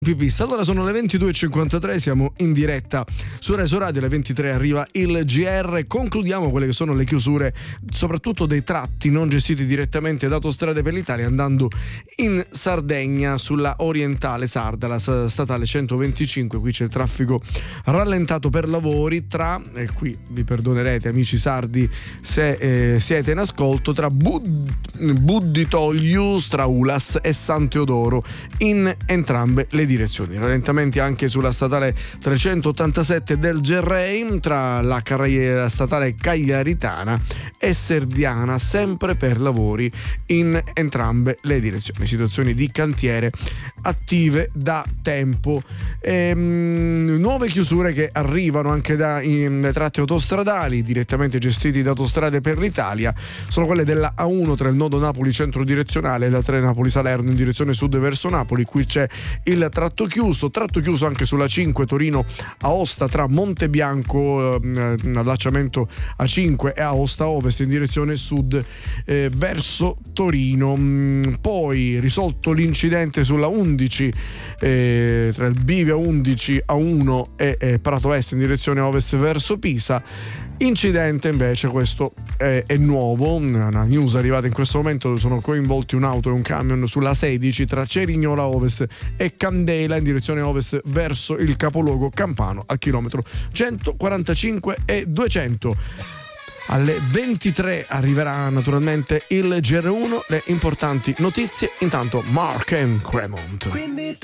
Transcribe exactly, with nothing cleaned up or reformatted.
Pipista. Allora sono le ventidue e cinquantatré, siamo in diretta su Reso Radio, alle ventitré arriva il G R, concludiamo quelle che sono le chiusure soprattutto dei tratti non gestiti direttamente da Autostrade per l'Italia, andando in Sardegna sulla orientale sarda, la statale centoventicinque. Qui c'è il traffico rallentato per lavori tra, e qui vi perdonerete amici sardi se eh, siete in ascolto, tra Bud- Budditogliu, Straulas e San Teodoro in entrambe le direzioni. Rallentamenti anche sulla statale trecentottantasette del Gerrei tra la carriera statale Cagliaritana e Serdiana, sempre per lavori in entrambe le direzioni. Situazioni di cantiere attive da tempo. Ehm, nuove chiusure che arrivano anche dai tratti autostradali direttamente gestiti da Autostrade per l'Italia sono quelle della A uno tra il nodo Napoli centro direzionale e la tre Napoli-Salerno in direzione sud verso Napoli. Qui c'è il tratto chiuso, tratto chiuso anche sulla cinque Torino-Aosta tra Montebianco, eh, allacciamento A cinque, e Aosta Ovest in direzione sud eh, verso Torino. Mm, poi risolto l'incidente sulla undici eh, tra il Bivio undici A uno e eh, Prato Est in direzione ovest verso Pisa. Incidente invece, questo è, è nuovo, una news arrivata in questo momento, sono coinvolti un'auto e un camion sulla sedici tra Cerignola Ovest e Candela in direzione ovest verso il capoluogo campano al chilometro centoquarantacinque e duecento. Alle ventitré arriverà naturalmente il G R uno, le importanti notizie, intanto Mark and Cremont.